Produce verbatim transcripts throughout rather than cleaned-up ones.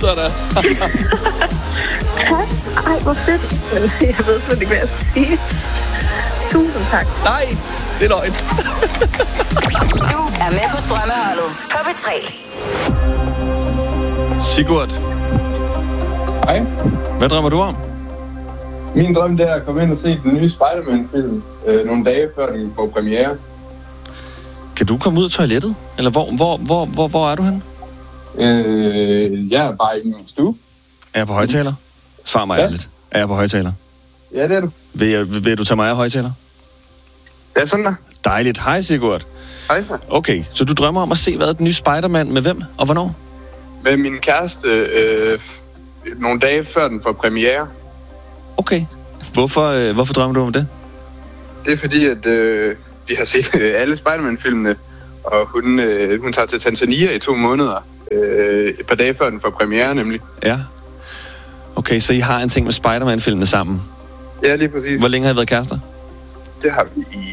Sådan. Tak. Ej, hvor fedt. Jeg ved slet ikke, hvad jeg skal sige. Tusind tak. Nej, det er løgn. Du er med på Drømmeholdet på P tre. Sigurd, Hej. hvad drømmer du om? Min drøm det er at komme ind og se den nye Spider-Man-film øh, nogle dage før den får premiere. Kan du komme ud af toilettet? Eller hvor, hvor, hvor, hvor, hvor er du henne? Øh, jeg er bare i min stue. Er jeg på højtaler? Svar mig Ja. ærligt. Er jeg på højtaler? Ja, det er du. Vil, jeg, vil du tage mig af højtaler? Ja, sådan der. Dejligt. Hej Sigurd. Hej så. Okay, så du drømmer om at se, hvad den nye Spider-Man med hvem og hvornår? Med min kæreste øh, nogle dage før den får premiere. Okay. Hvorfor, øh, hvorfor drømmer du om det? Det er fordi, at øh, vi har set øh, alle Spider-Man-filmene, og hun, øh, hun tager til Tanzania i to måneder. Øh, et par dage før den får premiere, nemlig. Ja. Okay, så I har en ting med Spider-Man-filmene sammen. Ja, lige præcis. Hvor længe har I været kærester? Det har vi i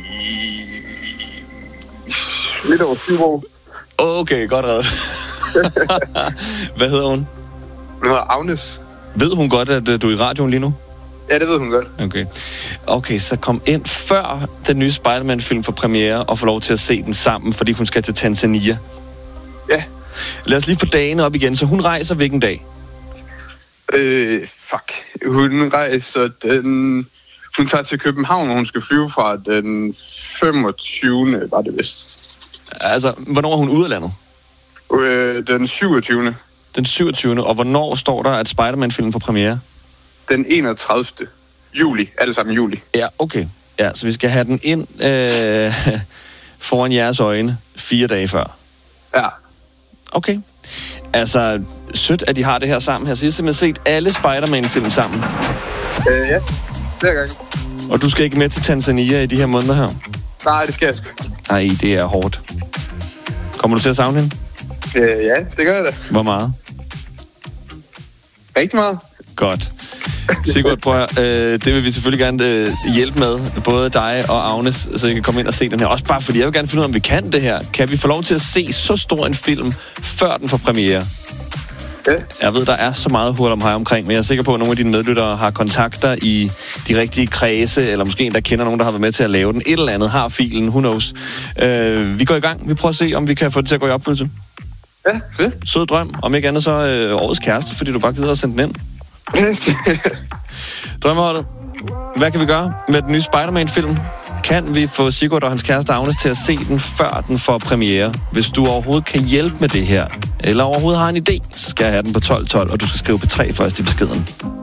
lidt over syv år. Okay, godt reddet. Hvad hedder hun? Hun hedder Agnes. Ved hun godt, at øh, du er i radioen lige nu? Ja, det ved hun godt. Okay. Okay, så kom ind før den nye Spider-Man-film får premiere og få lov til at se den sammen, fordi hun skal til Tanzania. Ja. Lad os lige få dagene op igen. Så hun rejser hvilken dag? Øh, fuck. Hun rejser den... Hun tager til København, og hun skal flyve fra den femogtyvende var det vist. Altså, hvornår er hun ude af landet? Øh, den syvogtyvende Den syvogtyvende Og hvornår står der, at Spider-Man-filmen får premiere? Den enogtredivte juli. Alle sammen juli. Ja, okay. Ja, så vi skal have den ind øh, foran jeres øjne fire dage før. Ja. Okay. Altså, sødt, at de har det her sammen her. Så I har simpelthen set alle Spider-Man-film sammen. Øh, ja. Flere gange. Og du skal ikke med til Tanzania i de her måneder her? Nej, det skal jeg sgu. Nej, det er hårdt. Kommer du til at savne hende? Øh, ja, det gør jeg da. Hvor meget? Rigtig meget. Godt. Sigurd, prøv at, øh, det vil vi selvfølgelig gerne øh, hjælpe med, både dig og Agnes, så I kan komme ind og se den her. Også bare fordi jeg vil gerne finde ud af, om vi kan det her. Kan vi få lov til at se så stor en film, før den får premiere? Ja. Jeg ved, der er så meget hurtigt om her omkring, men jeg er sikker på, at nogle af dine medlyttere har kontakter i de rigtige kredse, eller måske en, der kender nogen, der har været med til at lave den. Et eller andet har filen, who knows. Øh, vi går i gang. Vi prøver at se, om vi kan få det til at gå i opfyldelse. Ja, fedt. Sød drøm. Om ikke andet så øh, årets kæreste, fordi du bare gider at sende den ind. Drømmeholdet. Hvad kan vi gøre med den nye Spider-Man-film? Kan vi få Sigurd og hans kæreste Agnes til at se den, før den får premiere? Hvis du overhovedet kan hjælpe med det her, eller overhovedet har en idé, så skal jeg have den på tolv tolv, og du skal skrive P tre først i beskeden.